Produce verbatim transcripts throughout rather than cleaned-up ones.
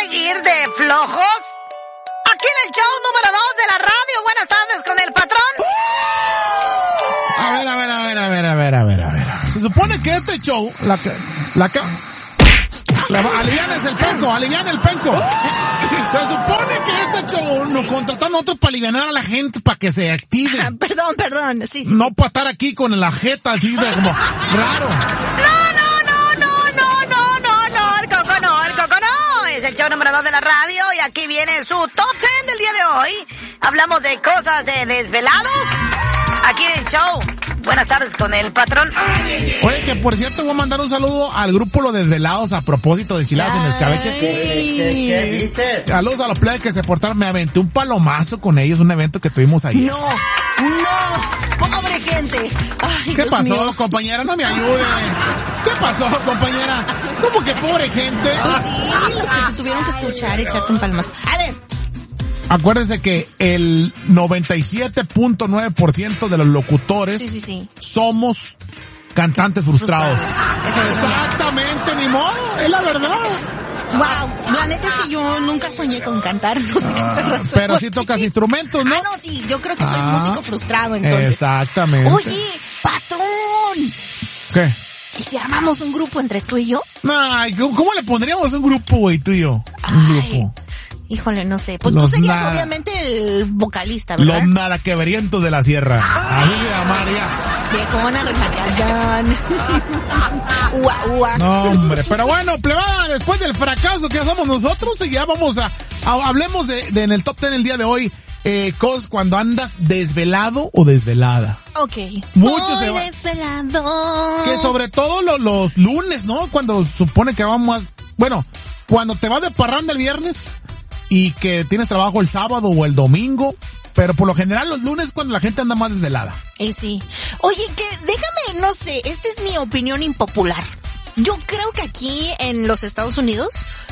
seguir de flojos? Aquí en el show número dos de la radio. Buenas tardes con el patrón. A ver, a ver, a ver, a ver, a ver, a ver, a ver. Se supone que este show, la que, la que, la, alivianes el penco, alivian el penco. Se supone que este show nos contratan nosotros para aliviar a la gente, para que se active. Ah, perdón, perdón, sí, sí. No para estar aquí con la jeta así de como raro. No, no, no, no, no, no, no, no, el coco no, el coco no. Es el show número dos de la radio y aquí viene su top ten del día de hoy. Hablamos de cosas de desvelados. Aquí en el show. Buenas tardes con el patrón. Oye, que por cierto voy a mandar un saludo al grupo Los Desvelados a propósito de enchiladas en escabeche. ¿Qué, qué, qué viste? Saludos a los players que se portaron. Me aventé un palomazo con ellos, un evento que tuvimos ahí. No, no, pobre gente. Ay, ¿Qué Dios pasó, mío. compañera? No me ayude. ¿Qué pasó, compañera? ¿Cómo que pobre gente? Pues sí, los que te tuvieron que escuchar, echarte un palomazo. A ver. Acuérdense que el noventa y siete punto nueve por ciento de los locutores Sí, sí, sí. somos cantantes frustrados. Frustrados. Exactamente, ni modo, es la verdad. Wow, la neta es que yo nunca soñé con cantar. No sé qué te razón. Pero sí tocas instrumentos, ¿no? Ah, no, sí, yo creo que soy Ah, músico frustrado, entonces. Exactamente. Oye, patrón, ¿Qué? ¿y si armamos un grupo entre tú y yo? Ay, ¿cómo, cómo le pondríamos un grupo, güey, tú y yo? Un Ay, grupo. Híjole, no sé. Pues Los tú serías nada- obviamente el vocalista, ¿verdad? Los nadaqueverientos de la sierra. Así se llamaría. Viejona, rejateadán. Ua, ua. No, hombre. Pero bueno, plebada, después del fracaso que somos nosotros, ya vamos a, a hablemos de, de en el top ten el día de hoy, eh, cosas cuando andas desvelado o desvelada. Ok. Muchos se Voy va- desvelado. Que sobre todo lo- los lunes, ¿no? Cuando supone que vamos a, bueno, cuando te vas de parranda el viernes y que tienes trabajo el sábado o el domingo, pero por lo general los lunes cuando la gente anda más desvelada. Y sí. Oye, que déjame, no sé, esta es mi opinión impopular. Yo creo que aquí en los Estados Unidos,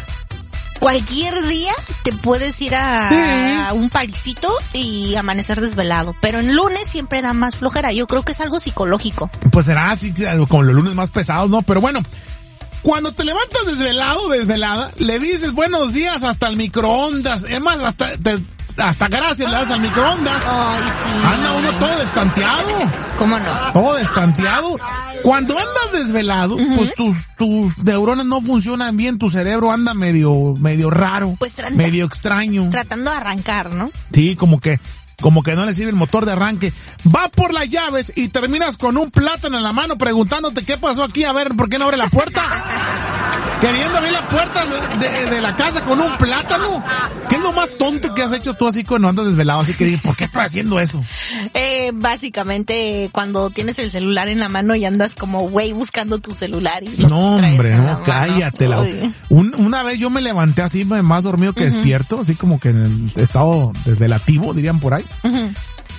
cualquier día te puedes ir a, Sí. a un parisito y amanecer desvelado. Pero en lunes siempre da más flojera. Yo creo que es algo psicológico. Pues será así como los lunes más pesados, ¿no? Pero bueno, cuando te levantas desvelado, desvelada, le dices buenos días hasta el microondas. Es más, hasta, te, hasta gracias le das al microondas. Ay, sí. Anda uno todo destanteado. ¿Cómo no? Todo destanteado. Cuando andas desvelado, uh-huh. pues tus, tus neuronas no funcionan bien, tu cerebro anda medio, medio raro, Pues trata- medio extraño. Tratando de arrancar, ¿no? Sí, como que, como que no le sirve el motor de arranque. Va por las llaves y terminas con un plátano en la mano preguntándote qué pasó aquí, a ver, ¿por qué no abre la puerta? Queriendo abrir la puerta de, de la casa con un plátano. ¿Qué es lo más tonto que has hecho tú así cuando andas desvelado? Así que, ¿por qué estás haciendo eso? Eh, básicamente, cuando tienes el celular en la mano y andas como güey buscando tu celular. Y lo No, traes hombre, en la no, mano. cállate. La, Uy. un, una vez yo me levanté así, más dormido que uh-huh. despierto, así como que en el estado desvelativo, dirían por ahí. Uh-huh.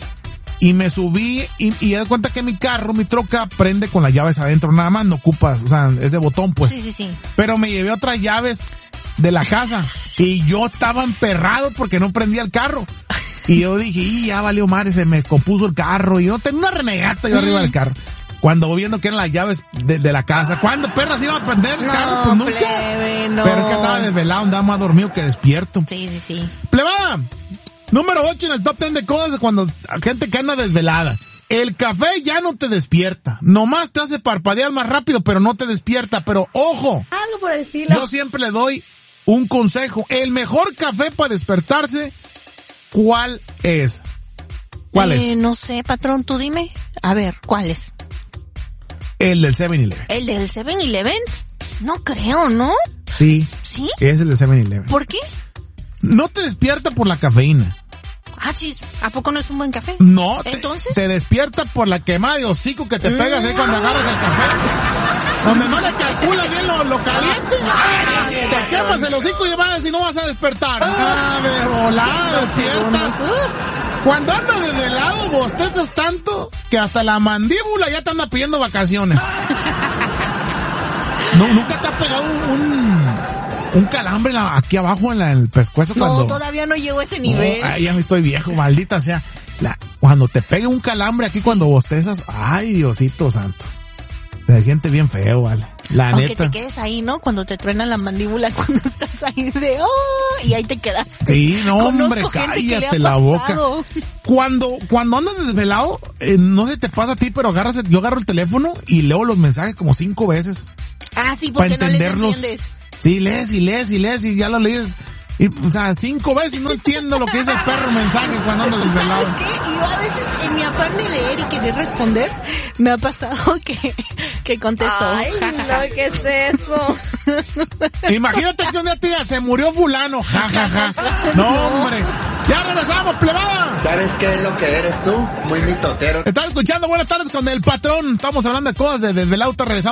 Y me subí y, y me di cuenta que mi carro, mi troca, prende con las llaves adentro, nada más, no ocupas, o sea, es de botón, pues. Sí, sí, sí. Pero me llevé otras llaves de la casa y yo estaba emperrado porque no prendía el carro. Y yo dije, y ya valió madre, se me compuso el carro y yo tenía una renegata yo mm. arriba del carro. Cuando voy viendo que eran las llaves de, de la casa, ¿cuándo perras iba a prender el no, carro? Pues nunca. Plebe, no. Pero que andaba desvelado, andaba más dormido que despierto. Sí, sí, sí. Plebada, número ocho en el top ten de cosas cuando gente que anda desvelada. El café ya no te despierta. Nomás te hace parpadear más rápido, pero no te despierta. Pero ojo. Algo por el estilo. Yo siempre le doy un consejo. El mejor café para despertarse, ¿cuál es? ¿Cuál eh, es? No sé, patrón, tú dime. A ver, ¿cuál es? El del seven eleven. ¿El del seven eleven? No creo, ¿no? Sí. ¿Sí? Es el del seven eleven. ¿Por qué? No te despierta por la cafeína. Ah, chis, ¿a poco no es un buen café? No, ¿entonces? Te, te despierta por la quemada de hocico que te mm. pegas ahí cuando agarras el café. Donde no le calcula bien lo, lo caliente. Ay, te quemas el hocico y vas a decir, no vas a despertar. Ah, de volada, despiertas. Cuando andas desde el lado, bostezas tanto que hasta la mandíbula ya te anda pidiendo vacaciones. No, ¿nunca te ha pegado un, un calambre aquí abajo en, la, en el pescuezo? No, cuando... todavía no llego a ese nivel. No, ay, ya me estoy viejo, maldita sea. La, cuando te pegue un calambre aquí sí. Cuando bostezas, ay, Diosito santo. Se siente bien feo, vale. La Aunque neta. te quedes ahí, ¿no? Cuando te truena la mandíbula, cuando estás ahí de, oh, y ahí te quedaste. Sí, no, Conozco hombre, gente que le ha cállate la boca. pasado. Cuando, cuando andas desvelado, eh, no sé si te pasa a ti, pero agarras, el- yo agarro el teléfono y leo los mensajes como cinco veces. Ah, sí, Para porque no les entenderlos. entiendes. Sí, lees y lees y lees y ya lo lees. Y, o sea, cinco veces y no entiendo lo que dice el perro mensaje cuando ando desvelado. ¿Sabes qué? Y yo a veces, en mi afán de leer y querer responder, me ha pasado que, que contesto. Ay, ja, ja, ja. no, ¿qué es eso? Imagínate que un día te diga, se murió fulano, ja, ja, ja. No, hombre. Ya regresamos, plebada. ¿Sabes qué es lo que eres tú? Muy mitotero. Estás escuchando Buenas Tardes con el Patrón. Estamos hablando de cosas de desvelado. Te regresamos.